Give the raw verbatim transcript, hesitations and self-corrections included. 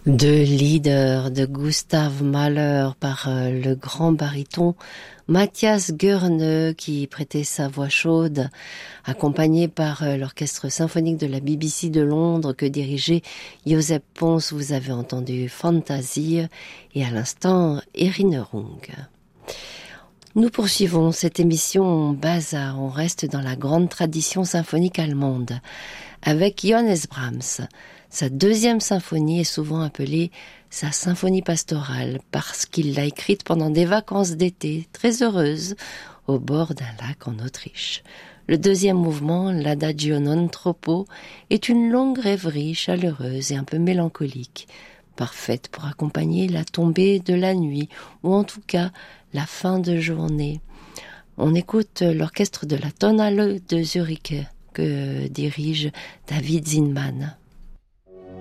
Deux leaders de Gustav Mahler par euh, le grand baryton Matthias Goerne qui prêtait sa voix chaude, accompagné par euh, l'orchestre symphonique de la B B C de Londres que dirigeait Josep Pons. Vous avez entendu Fantasie et à l'instant Erinnerung. Nous poursuivons cette émission Basa. On reste dans la grande tradition symphonique allemande avec Johannes Brahms. Sa deuxième symphonie est souvent appelée sa symphonie pastorale parce qu'il l'a écrite pendant des vacances d'été très heureuses au bord d'un lac en Autriche. Le deuxième mouvement, l'Adagio non troppo, est une longue rêverie chaleureuse et un peu mélancolique, parfaite pour accompagner la tombée de la nuit ou en tout cas la fin de journée. On écoute l'orchestre de la Tonhalle de Zurich que dirige David Zinman.